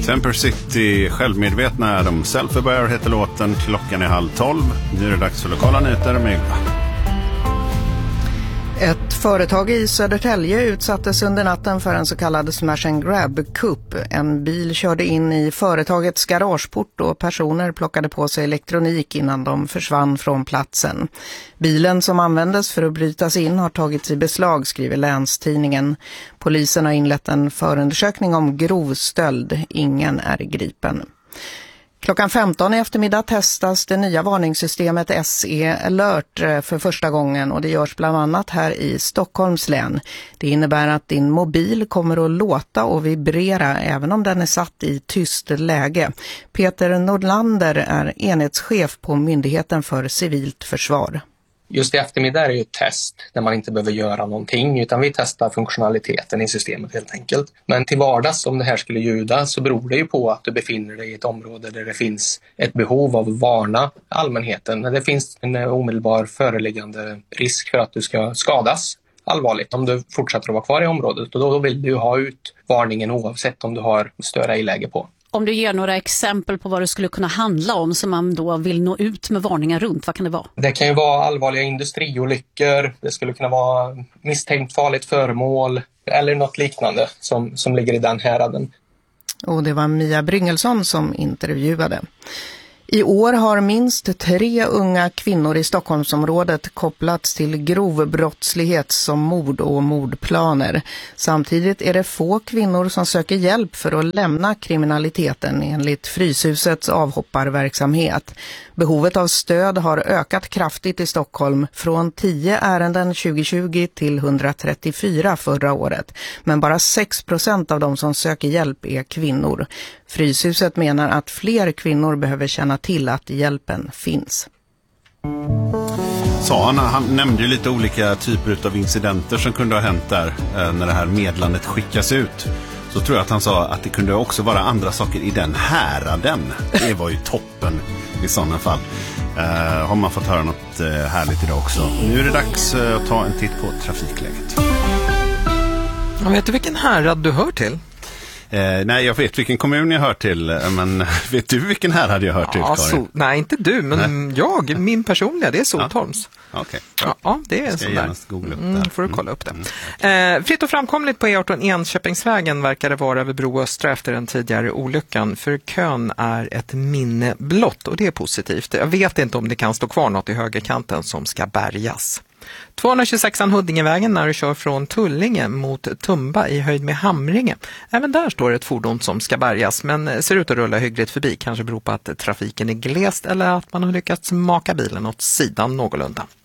Temper City, självmedvetna är de. Self-aware heter låten. Klockan är 11:30. Nu är det dags för lokala nyheter med Ylva. Ett företag i Södertälje utsattes under natten för en så kallad smash and grab-kupp. En bil körde in i företagets garageport och personer plockade på sig elektronik innan de försvann från platsen. Bilen som användes för att brytas in har tagits i beslag, skriver Länstidningen. Polisen har inlett en förundersökning om grov stöld. Ingen är gripen. Klockan 15 i eftermiddag testas det nya varningssystemet SE Alert för första gången och det görs bland annat här i Stockholms län. Det innebär att din mobil kommer att låta och vibrera även om den är satt i tyst läge. Peter Nordlander är enhetschef på Myndigheten för civilt försvar. Just i eftermiddag är det ju ett test där man inte behöver göra någonting utan vi testar funktionaliteten i systemet helt enkelt. Men till vardags om det här skulle ljuda så beror det ju på att du befinner dig i ett område där det finns ett behov av att varna allmänheten. När det finns en omedelbar föreliggande risk för att du ska skadas allvarligt om du fortsätter att vara kvar i området och då vill du ha ut varningen oavsett om du har störa i läge på. Om du ger några exempel på vad det skulle kunna handla om som man då vill nå ut med varningar runt, vad kan det vara? Det kan ju vara allvarliga industriolyckor, det skulle kunna vara misstänkt farligt föremål eller något liknande som ligger i den häraden. Och det var Mia Bryngelsson som intervjuade. I år har minst 3 unga kvinnor i Stockholmsområdet kopplats till grov brottslighet som mord och mordplaner. Samtidigt är det få kvinnor som söker hjälp för att lämna kriminaliteten enligt Fryshusets avhopparverksamhet. Behovet av stöd har ökat kraftigt i Stockholm från 10 ärenden 2020 till 134 förra året. Men bara 6% av de som söker hjälp är kvinnor. Fryshuset menar att fler kvinnor behöver känna till att hjälpen finns. Han nämnde ju lite olika typer av incidenter som kunde ha hänt där när det här medlandet skickas ut. Så tror jag att han sa att det kunde också vara andra saker i den häraden. Det var ju toppen i sådana fall. Har man fått höra något härligt idag också. Nu är det dags att ta en titt på trafikläget. Vet du vilken härad du hör till? Nej, jag vet vilken kommun jag hör till, men vet du vilken härad jag hör till, Karin? Nej, inte du, men min personliga, det är Soltholms. Okej. Ja, det är så där. Googla upp det. Får du kolla upp det. Fritt och framkomligt på E18 Enköpingsvägen verkar det vara över Bro Östra efter den tidigare olyckan. För kön är ett minne blott och det är positivt. Jag vet inte om det kan stå kvar något i högerkanten som ska bärgas. 226an Huddingevägen när du kör från Tullinge mot Tumba i höjd med Hamringe. Även där står ett fordon som ska bärgas men ser ut att rulla hyggligt förbi. Kanske beror på att trafiken är glest eller att man har lyckats maka bilen åt sidan någorlunda.